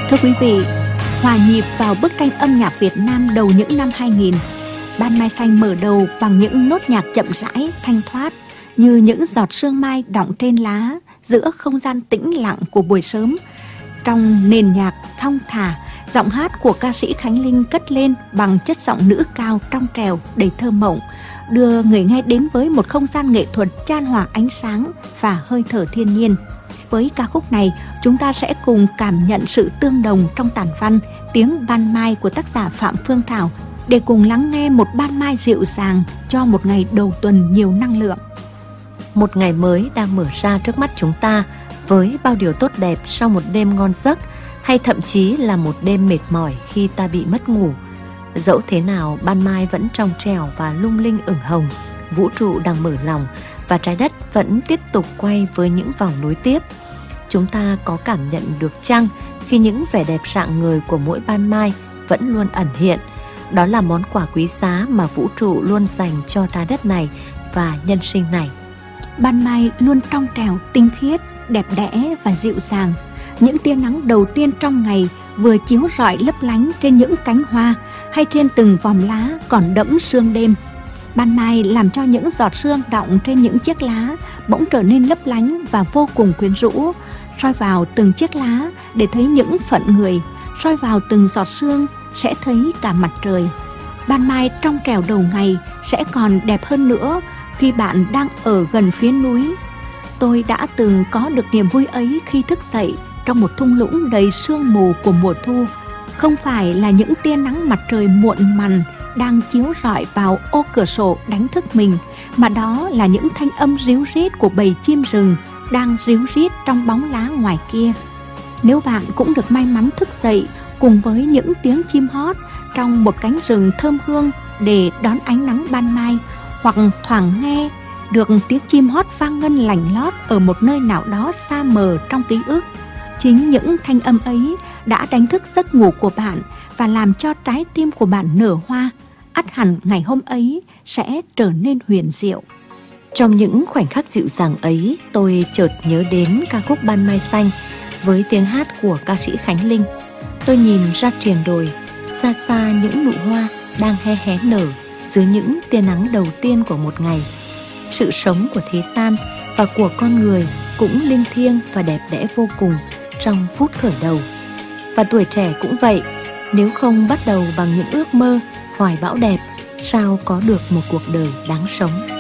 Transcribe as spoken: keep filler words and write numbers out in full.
Thưa quý vị, hòa nhịp vào bức tranh âm nhạc Việt Nam đầu những năm hai nghìn, Ban Mai Xanh mở đầu bằng những nốt nhạc chậm rãi, thanh thoát như những giọt sương mai đọng trên lá giữa không gian tĩnh lặng của buổi sớm. Trong nền nhạc thong thả, giọng hát của ca sĩ Khánh Linh cất lên bằng chất giọng nữ cao trong trẻo đầy thơ mộng, đưa người nghe đến với một không gian nghệ thuật chan hòa ánh sáng và hơi thở thiên nhiên. Với ca khúc này, chúng ta sẽ cùng cảm nhận sự tương đồng trong tản văn Tiếng Ban Mai của tác giả Phạm Phương Thảo để cùng lắng nghe một ban mai dịu dàng cho một ngày đầu tuần nhiều năng lượng. Một ngày mới đang mở ra trước mắt chúng ta với bao điều tốt đẹp sau một đêm ngon giấc, hay thậm chí là một đêm mệt mỏi khi ta bị mất ngủ. Dẫu thế nào, ban mai vẫn trong trẻo và lung linh ửng hồng, vũ trụ đang mở lòng và trái đất vẫn tiếp tục quay với những vòng nối tiếp. Chúng ta có cảm nhận được chăng khi những vẻ đẹp rạng ngời của mỗi ban mai vẫn luôn ẩn hiện? Đó là món quà quý giá mà vũ trụ luôn dành cho trái đất này và nhân sinh này. Ban mai luôn trong trẻo, tinh khiết, đẹp đẽ và dịu dàng. Những tia nắng đầu tiên trong ngày vừa chiếu rọi lấp lánh trên những cánh hoa hay trên từng vòm lá còn đẫm sương đêm. Ban mai làm cho những giọt sương đọng trên những chiếc lá bỗng trở nên lấp lánh và vô cùng quyến rũ. Soi vào từng chiếc lá để thấy những phận người, soi vào từng giọt sương sẽ thấy cả mặt trời. Ban mai trong trẻo đầu ngày sẽ còn đẹp hơn nữa khi bạn đang ở gần phía núi. Tôi đã từng có được niềm vui ấy khi thức dậy trong một thung lũng đầy sương mù của mùa thu. Không phải là những tia nắng mặt trời muộn mằn đang chiếu rọi vào ô cửa sổ đánh thức mình, mà đó là những thanh âm ríu rít của bầy chim rừng đang ríu rít trong bóng lá ngoài kia. Nếu bạn cũng được may mắn thức dậy cùng với những tiếng chim hót trong một cánh rừng thơm hương để đón ánh nắng ban mai, hoặc thoảng nghe được tiếng chim hót vang ngân lành lót ở một nơi nào đó xa mờ trong ký ức, chính những thanh âm ấy đã đánh thức giấc ngủ của bạn và làm cho trái tim của bạn nở hoa. Ắt hẳn ngày hôm ấy sẽ trở nên huyền diệu. Trong những khoảnh khắc dịu dàng ấy, tôi chợt nhớ đến ca khúc Ban Mai Xanh với tiếng hát của ca sĩ Khánh Linh. Tôi nhìn ra triền đồi, xa xa những nụ hoa đang hé hé nở dưới những tia nắng đầu tiên của một ngày. Sự sống của thế gian và của con người cũng linh thiêng và đẹp đẽ vô cùng trong phút khởi đầu. Và tuổi trẻ cũng vậy, nếu không bắt đầu bằng những ước mơ, hoài bão đẹp, sao có được một cuộc đời đáng sống.